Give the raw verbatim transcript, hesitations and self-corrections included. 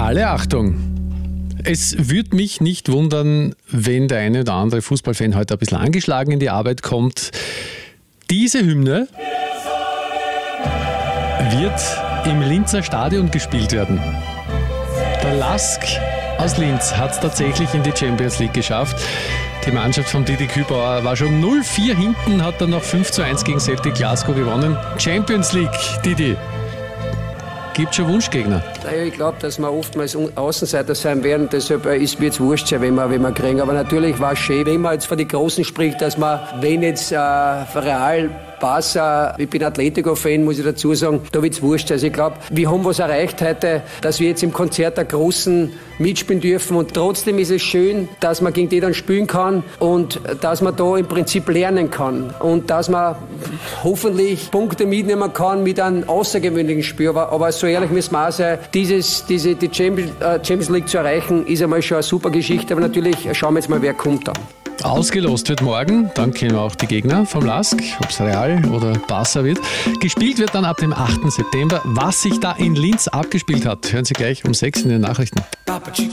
Alle Achtung! Es würde mich nicht wundern, wenn der eine oder andere Fußballfan heute ein bisschen angeschlagen in die Arbeit kommt. Diese Hymne wird im Linzer Stadion gespielt werden. Der Lask aus Linz hat es tatsächlich in die Champions League geschafft. Die Mannschaft von Didi Kübauer war schon null vier hinten, hat dann noch fünf zu eins gegen Celtic Glasgow gewonnen. Champions League, Didi. Gibt schon Wunschgegner? Naja, ich glaube, dass wir oftmals Außenseiter sein werden. Deshalb ist mir jetzt wurscht sein, wenn wir, wenn wir kriegen. Aber natürlich war es schön, wenn man jetzt von den Großen spricht, dass man, wenn jetzt äh, Real, Barca, ich bin Atletico-Fan, muss ich dazu sagen, da wird es wurscht. Also ich glaube, wir haben was erreicht heute, dass wir jetzt im Konzert der Großen mitspielen dürfen. Und trotzdem ist es schön, dass man gegen die dann spielen kann und dass man da im Prinzip lernen kann. Und dass man hoffentlich Punkte mitnehmen kann mit einem außergewöhnlichen Spiel. Aber, aber so ehrlich müssen wir auch sein, dieses, diese, die Champions, äh, Champions League zu erreichen, ist einmal schon eine super Geschichte. Aber natürlich schauen wir jetzt mal, wer kommt dann. Ausgelost wird morgen, dann kennen wir auch die Gegner vom Lask, ob es Real oder Barca wird. Gespielt wird dann ab dem achten September. Was sich da in Linz abgespielt hat, hören Sie gleich um sechs in den Nachrichten.